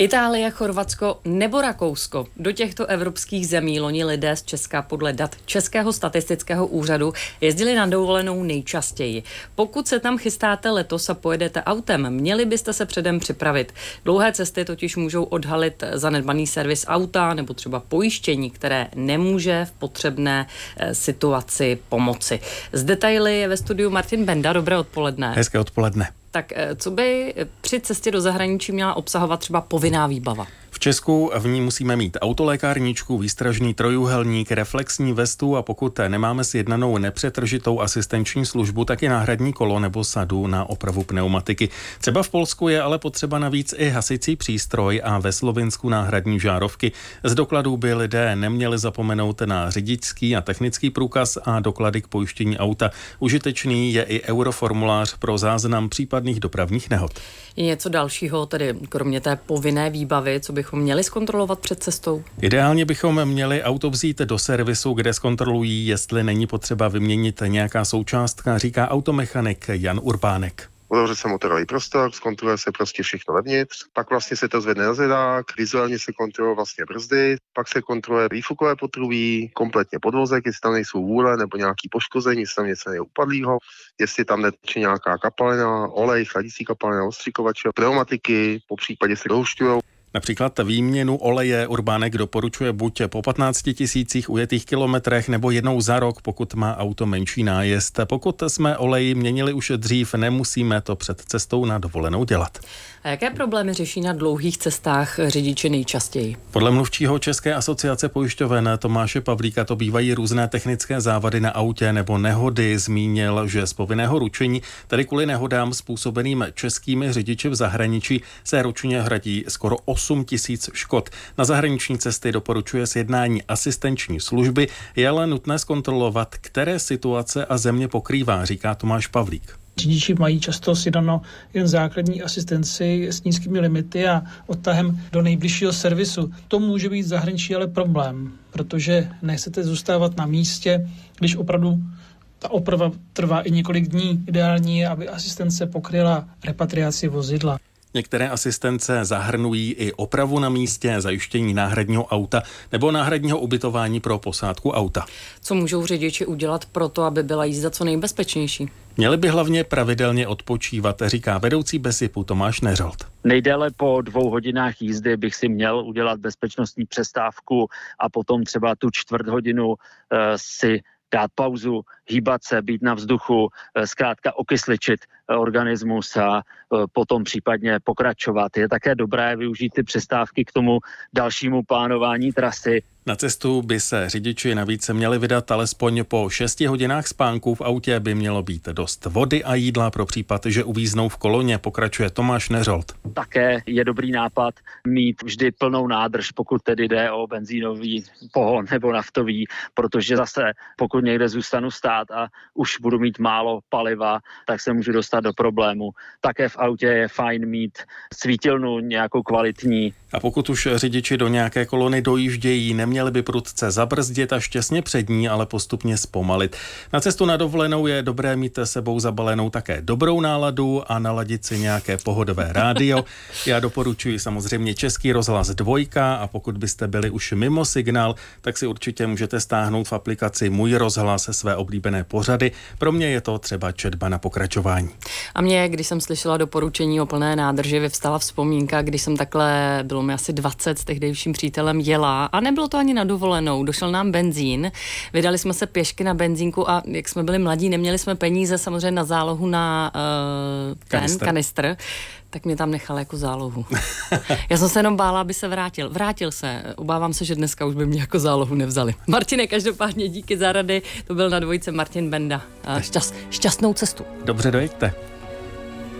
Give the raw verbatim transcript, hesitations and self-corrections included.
Itálie, Chorvatsko nebo Rakousko. Do těchto evropských zemí loni lidé z Česka podle dat Českého statistického úřadu jezdili na dovolenou nejčastěji. Pokud se tam chystáte letos a pojedete autem, měli byste se předem připravit. Dlouhé cesty totiž můžou odhalit zanedbaný servis auta nebo třeba pojištění, které nemůže v potřebné situaci pomoci. Z detaily je ve studiu Martin Benda. Dobré odpoledne. Hezké odpoledne. Tak co by při cestě do zahraničí měla obsahovat třeba povinná výbava? V Česku v ní musíme mít autolékárničku, výstražný trojúhelník, reflexní vestu a pokud nemáme sjednanou nepřetržitou asistenční službu, tak i náhradní kolo nebo sadu na opravu pneumatiky. Třeba v Polsku je ale potřeba navíc i hasicí přístroj a ve Slovinsku náhradní žárovky. Z dokladů by lidé neměli zapomenout na řidičský a technický průkaz a doklady k pojištění auta. Užitečný je i euroformulář pro záznam případných dopravních nehod. Je něco dalšího, tedy kromě té povinné výbavy, co bychom měli zkontrolovat před cestou? Ideálně bychom měli auto vzít do servisu, kde zkontrolují, jestli není potřeba vyměnit nějaká součástka, říká automechanik Jan Urbánek. Otevře se motorový prostor, zkontroluje se prostě všechno vevnitř, pak vlastně se to zvedne na zvedák, vizuálně se kontroluje vlastně brzdy, pak se kontroluje výfukové potrubí, kompletně podvozek, jestli tam nejsou vůle nebo nějaký poškození, jestli tam něco je upadlýho, jestli tam neteče nějaká kapalina, olej, chladicí kapalina, ostřikovače, pneumatiky, popřípadě se dohušťujou. Například výměnu oleje Urbánek doporučuje buď po patnácti tisících ujetých kilometrech nebo jednou za rok, pokud má auto menší nájezd. Pokud jsme olej měnili už dřív, nemusíme to před cestou na dovolenou dělat. A jaké problémy řeší na dlouhých cestách řidiči nejčastěji? Podle mluvčího České asociace pojišťoven Tomáše Pavlíka to bývají různé technické závady na autě nebo nehody. Zmínil, že z povinného ručení, tedy kvůli nehodám způsobeným českými řidiči v zahraničí, se ročně hradí skoro osm tisíc škod. Na zahraniční cesty doporučuje sjednání asistenční služby, je ale nutné zkontrolovat, které situace a země pokrývá, říká Tomáš Pavlík. Řidiči mají často sjednáno jen základní asistenci s nízkými limity a odtahem do nejbližšího servisu. To může být v zahraničí ale problém, protože nechcete zůstávat na místě, když opravdu ta oprava trvá i několik dní. Ideální je, aby asistence pokryla repatriaci vozidla. Některé asistence zahrnují i opravu na místě, zajištění náhradního auta nebo náhradního ubytování pro posádku auta. Co můžou řidiči udělat pro to, aby byla jízda co nejbezpečnější? Měli by hlavně pravidelně odpočívat, říká vedoucí BESIPu Tomáš Neřolt. Nejdéle po dvou hodinách jízdy bych si měl udělat bezpečnostní přestávku a potom třeba tu čtvrt hodinu uh, si dát pauzu, hýbat se, být na vzduchu, zkrátka okysličit organismus a potom případně pokračovat. Je také dobré využít ty přestávky k tomu dalšímu plánování trasy. Na cestu by se řidiči navíc měli vydat alespoň po šesti hodinách spánku. V autě by mělo být dost vody a jídla pro případ, že uvíznou v koloně, pokračuje Tomáš Neřolt. Také je dobrý nápad mít vždy plnou nádrž, pokud tedy jde o benzínový pohon nebo naftový, protože zase pokud někde zůstanu stát a už budu mít málo paliva, tak se můžu dostat do problému. Také v autě je fajn mít svítilnu nějakou kvalitní. A pokud už řidiči do nějaké kolony dojíždějí, neměli by prudce zabrzdit až těsně před ní, ale postupně zpomalit. Na cestu na dovolenou je dobré mít sebou zabalenou také dobrou náladu a naladit si nějaké pohodové rádio. Já doporučuji samozřejmě Český rozhlas dvojka a pokud byste byli už mimo signál, tak si určitě můžete stáhnout v aplikaci Můj rozhlas své oblíbené pořady. Pro mě je to třeba četba na pokračování. A mě, když jsem slyšela doporučení o plné nádrži, vyvstala vzpomínka, když jsem takhle, bylo mi asi dvacet, s tehdejším přítelem jela a nebylo to ani na dovolenou. Došel nám benzín, vydali jsme se pěšky na benzínku a jak jsme byli mladí, neměli jsme peníze samozřejmě na zálohu na uh, ten kanistr. kanistr, tak mě tam nechal jako zálohu. Já jsem se jenom bála, aby se vrátil. Vrátil se. Obávám se, že dneska už by mě jako zálohu nevzali. Martine, každopádně díky za rady. To byl na dvojce Martin Benda. Šťast, šťastnou cestu. Dobře dojeďte.